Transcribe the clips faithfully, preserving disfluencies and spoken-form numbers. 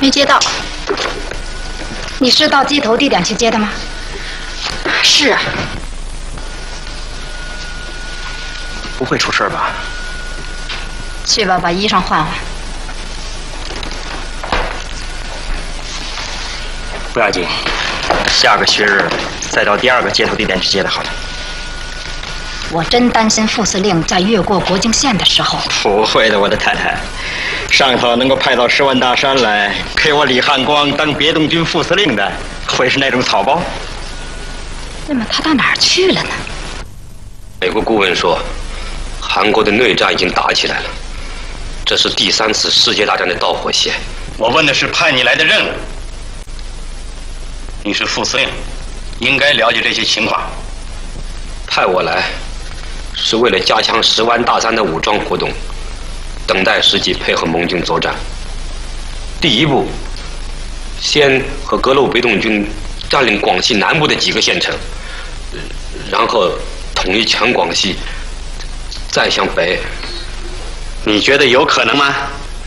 没接到。你是到接头地点去接的吗？是啊。 不会出事吧？ 去吧，把衣裳换换。 不要紧，下个学日再到第二个接头地点去接的好了。 我真担心副司令在越过国境线的时候。 不会的，我的太太。上头能够派到十万大山来给我李汉光当别动军副司令的，会是那种草包？ 那么他到哪儿去了呢？ 美国顾问说，韩国的内战已经打起来了，这是第三次世界大战的导火线。 我问的是派你来的任务，你是副司令，应该了解这些情况。 派我来，是为了加强十万大山的武装活动，等待时机配合盟军作战。第一步，先和各路别动军占领广西南部的几个县城，然后统一全广西，再向北。 你觉得有可能吗？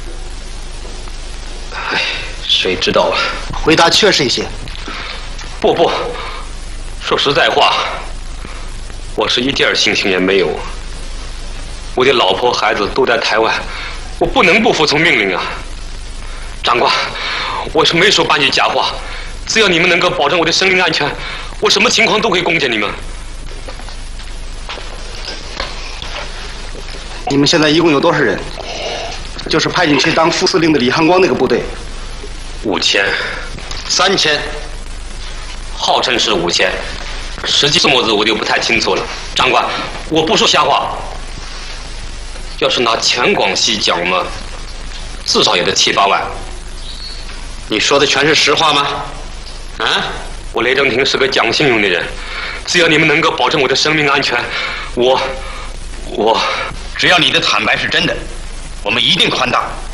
唉，谁知道啊？ 回答确实一些。 不不，说实在话，我是一点信心也没有。我的老婆孩子都在台湾，我不能不服从命令啊！长官，我是没说半句假话，只要你们能够保证我的生命安全，我什么情况都可以贡献你们。 你们现在一共有多少人？就是派你去当副司令的李汉光那个部队。 五千，三千，号称是五千，实际数目字我就不太清楚了。长官，我不说瞎话。要是拿全广西讲嘛，至少也得七八万。 你说的全是实话吗？ 啊，我雷正廷是个讲信用的人，只要你们能够保证我的生命安全，我，我， 只要你的坦白是真的，我们一定宽大。